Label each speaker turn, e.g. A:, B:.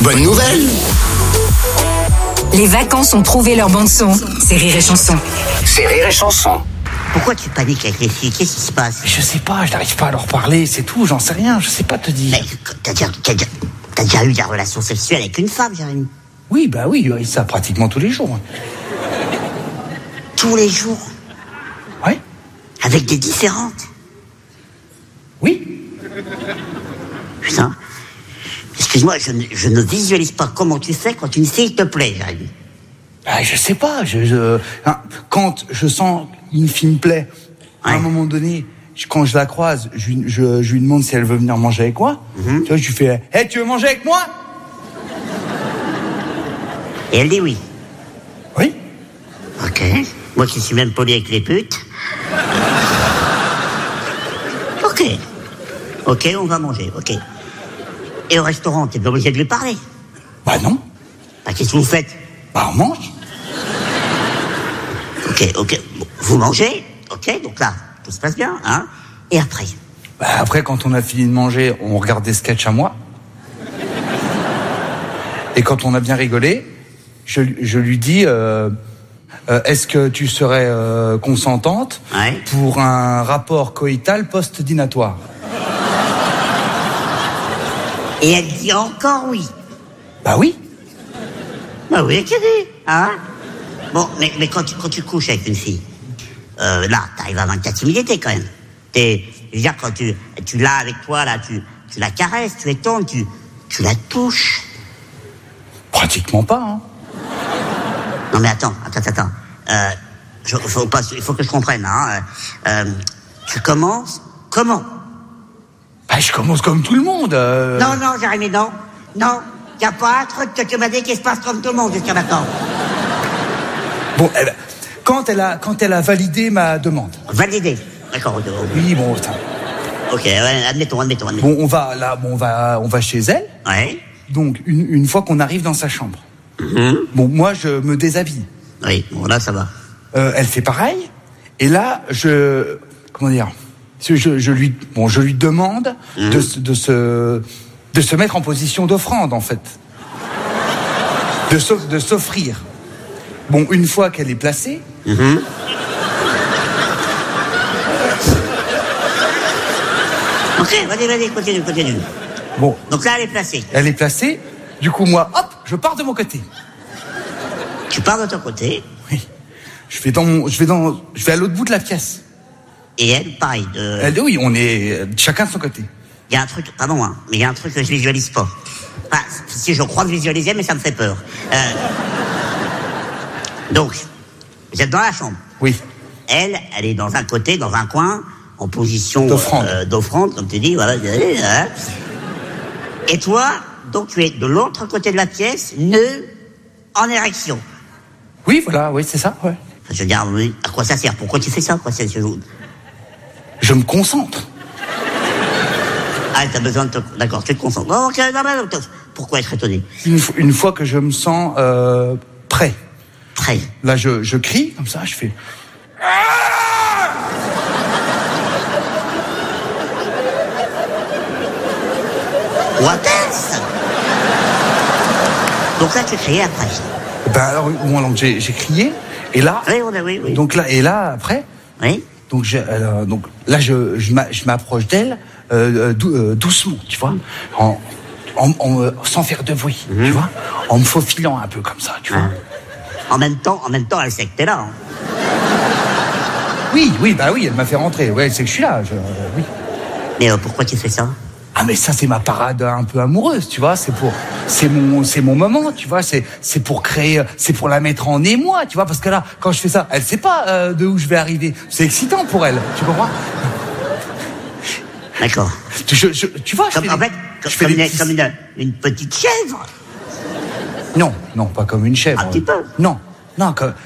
A: Bonne nouvelle!
B: Les vacances ont trouvé leur bande-son. C'est Rire et Chanson.
A: C'est Rire et Chanson.
C: Pourquoi tu paniques avec les filles? Qu'est-ce qui se passe?
D: Je sais pas, je n'arrive pas à leur parler, c'est tout, j'en sais rien, je sais pas te dire.
C: Mais t'as déjà eu des relations sexuelles avec une femme, Jérémy?
D: Oui, ça pratiquement tous les jours.
C: Tous les jours?
D: Oui.
C: Avec des différentes?
D: Oui.
C: Putain. Excuse-moi, je ne visualise pas comment tu fais quand une fille te plaît, Jérémy.
D: Je sais pas, quand je sens une fille me plaît, à un moment donné, quand je la croise, je lui demande si elle veut venir manger avec moi. Tu vois, je lui fais « Hey, tu veux manger avec moi ?»
C: Et elle dit oui.
D: Oui.
C: Ok. Moi qui suis même poli avec les putes. Ok, on va manger, ok. Et au restaurant, t'es pas obligé de lui parler?
D: Bah non.
C: Bah qu'est-ce que vous faites?
D: Bah on mange.
C: Ok. Vous mangez? Ok, donc là, tout se passe bien, hein? Et après?
D: Bah après, quand on a fini de manger, on regarde des sketchs à moi. Et quand on a bien rigolé, je lui dis est-ce que tu serais consentante pour un rapport coïtal post-dinatoire?
C: Et elle dit encore oui.
D: Bah oui.
C: Bah oui, qu'elle dit, hein? Bon, mais quand tu couches avec une fille, là, t'arrives à avoir une timidité quand même. Je veux dire, quand tu l'as avec toi, là, tu la caresses, tu l'étondes, tu la touches.
D: Pratiquement pas, hein.
C: Non mais attends. Il faut que je comprenne, hein. Tu commences comment?
D: Bah je commence comme tout le monde.
C: Non, Jérémy, non. Y a pas un truc que tu m'as dit qui se passe comme tout le monde jusqu'à maintenant.
D: Bon, quand elle a validé ma demande.
C: Validé. D'accord.
D: Oui, bon, ça.
C: Ok, ouais, admettons.
D: Bon, on va chez elle.
C: Ouais.
D: Donc, une fois qu'on arrive dans sa chambre. Bon, moi, je me déshabille.
C: Oui, bon, là, ça va.
D: Elle fait pareil. Et là, je lui demande de se mettre en position d'offrande, en fait. De s'offrir. Bon, une fois qu'elle est placée.
C: Ok, vas-y, continue.
D: Bon.
C: Donc là, elle est placée.
D: Elle est placée. Du coup, moi, hop, je pars de mon côté.
C: Tu pars de ton côté.
D: Oui. Je vais à l'autre bout de la pièce.
C: Et elle, pareil.
D: Oui, on est chacun de son côté.
C: Il y a un truc, pardon, hein, mais il y a un truc que je visualise pas. Enfin, si je crois le visualiser, mais ça me fait peur. Donc, vous êtes dans la chambre.
D: Oui.
C: Elle est dans un côté, dans un coin, en position d'offrande, comme tu dis, voilà. Et toi, donc tu es de l'autre côté de la pièce, en érection.
D: Oui, voilà, oui, c'est ça, ouais.
C: Enfin, je veux dire, à quoi ça sert? Pourquoi tu fais ça, quoi?
D: Je me concentre.
C: Ah, t'as besoin de D'accord, tu te concentres. Oh, ok, non, pourquoi être étonné?
D: Une fois que je me sens prêt.
C: Prêt.
D: Là, je crie, comme ça, je fais...
C: What else? Donc là, tu criais après.
D: Ben alors, moi, donc, j'ai crié, et là...
C: Oui.
D: Donc là, après...
C: Oui.
D: Donc là, je m'approche d'elle doucement, tu vois, sans faire de bruit, tu vois, en me faufilant un peu comme ça, tu vois.
C: En même temps, elle sait que t'es là. Hein.
D: Oui, elle m'a fait rentrer. Ouais, elle sait que je suis là. Oui.
C: Mais pourquoi tu fais ça?
D: Ah mais ça c'est ma parade un peu amoureuse, tu vois, c'est mon moment, tu vois, c'est pour créer, c'est pour la mettre en émoi, tu vois, parce que là quand je fais ça, elle sait pas de où je vais arriver. C'est excitant pour elle, tu comprends?
C: D'accord.
D: Tu vois,
C: comme une petite chèvre.
D: Non, pas comme une chèvre.
C: Un petit peu.
D: Non,